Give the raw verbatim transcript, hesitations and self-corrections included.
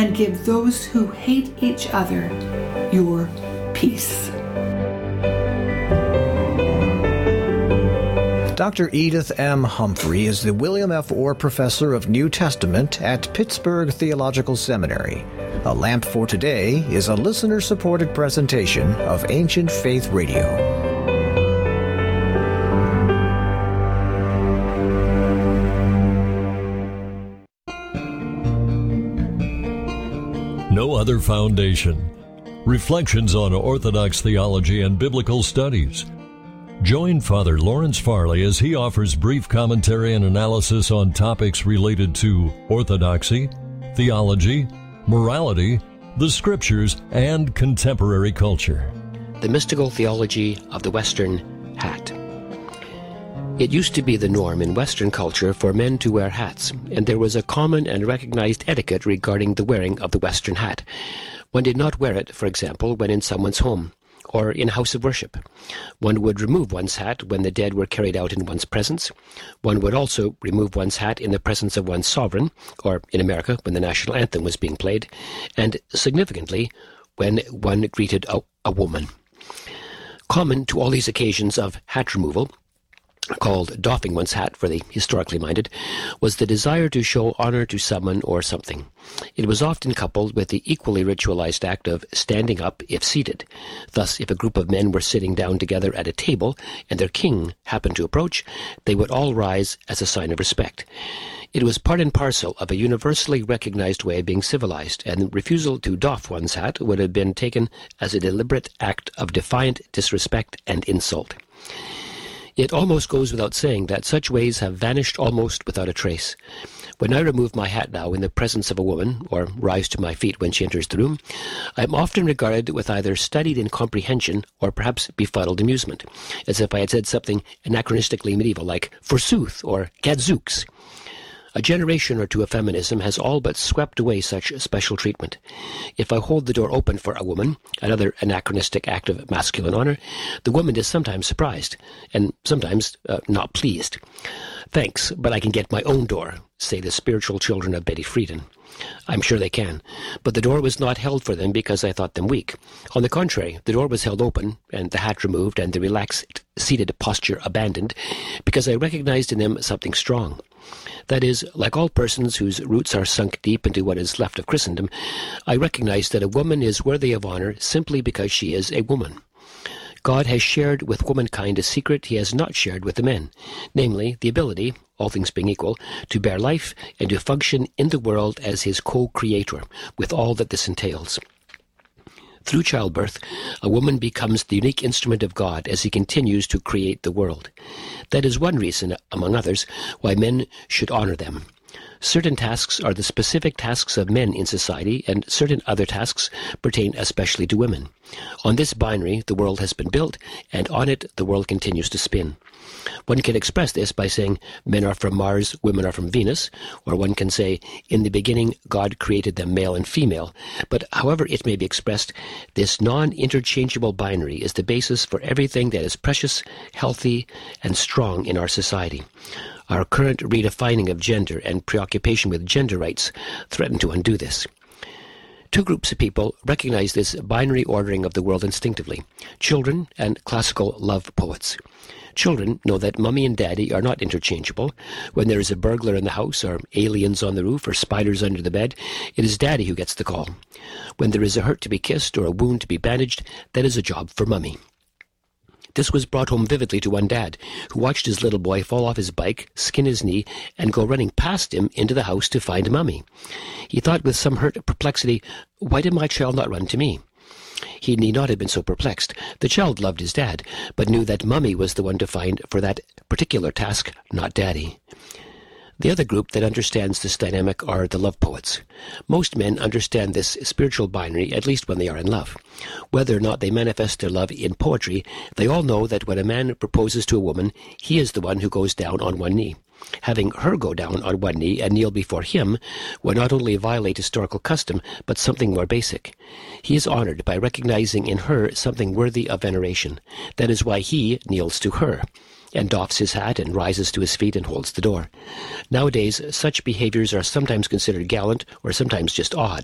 and give those who hate each other your peace. Doctor Edith M. Humphrey is the William F. Orr Professor of New Testament at Pittsburgh Theological Seminary. A Lamp for Today is a listener-supported presentation of Ancient Faith Radio. No Other Foundation. Reflections on Orthodox Theology and Biblical Studies. Join Father Lawrence Farley as he offers brief commentary and analysis on topics related to orthodoxy, theology, morality, the Scriptures, and contemporary culture. The mystical theology of the Western hat. It used to be the norm in Western culture for men to wear hats, and there was a common and recognized etiquette regarding the wearing of the Western hat. One did not wear it, for example, when in someone's home or in a house of worship. One would remove one's hat when the dead were carried out in one's presence. One would also remove one's hat in the presence of one's sovereign, or in America, when the national anthem was being played, and significantly, when one greeted a, a woman. Common to all these occasions of hat removal, called doffing one's hat for the historically minded, was the desire to show honor to someone or something. It was often coupled with the equally ritualized act of standing up if seated. Thus, if a group of men were sitting down together at a table and their king happened to approach, they would all rise as a sign of respect. It was part and parcel of a universally recognized way of being civilized, and refusal to doff one's hat would have been taken as a deliberate act of defiant disrespect and insult. It almost goes without saying that such ways have vanished almost without a trace. When I remove my hat now in the presence of a woman, or rise to my feet when she enters the room, I am often regarded with either studied incomprehension or perhaps befuddled amusement, as if I had said something anachronistically medieval like forsooth or gadzooks. A generation or two of feminism has all but swept away such special treatment. If I hold the door open for a woman, another anachronistic act of masculine honor, the woman is sometimes surprised, and sometimes uh, not pleased. Thanks, but I can get my own door, say the spiritual children of Betty Friedan. I'm sure they can, but the door was not held for them because I thought them weak. On the contrary, the door was held open, and the hat removed, and the relaxed, seated posture abandoned, because I recognized in them something strong. That is, like all persons whose roots are sunk deep into what is left of Christendom, I recognize that a woman is worthy of honor simply because she is a woman. God has shared with womankind a secret he has not shared with the men, namely the ability, all things being equal, to bear life and to function in the world as his co-creator, with all that this entails. Through childbirth, a woman becomes the unique instrument of God as he continues to create the world. That is one reason, among others, why men should honor them. Certain tasks are the specific tasks of men in society, and certain other tasks pertain especially to women. On this binary, the world has been built, and on it, the world continues to spin. One can express this by saying, men are from Mars, women are from Venus, or one can say, in the beginning, God created them male and female. But however it may be expressed, this non-interchangeable binary is the basis for everything that is precious, healthy, and strong in our society. Our current redefining of gender and preoccupation with gender rights threaten to undo this. Two groups of people recognize this binary ordering of the world instinctively: children and classical love poets. Children know that mummy and daddy are not interchangeable. When there is a burglar in the house, or aliens on the roof, or spiders under the bed, it is daddy who gets the call. When there is a hurt to be kissed or a wound to be bandaged, that is a job for mummy. This was brought home vividly to one dad, who watched his little boy fall off his bike, skin his knee, and go running past him into the house to find Mummy. He thought with some hurt perplexity, why did my child not run to me? He need not have been so perplexed. The child loved his dad, but knew that Mummy was the one to find for that particular task, not Daddy. The other group that understands this dynamic are the love poets. Most men understand this spiritual binary, at least when they are in love. Whether or not they manifest their love in poetry, they all know that when a man proposes to a woman, he is the one who goes down on one knee. Having her go down on one knee and kneel before him would not only violate historical custom, but something more basic. He is honored by recognizing in her something worthy of veneration. That is why he kneels to her, and doffs his hat and rises to his feet and holds the door. Nowadays, such behaviors are sometimes considered gallant or sometimes just odd.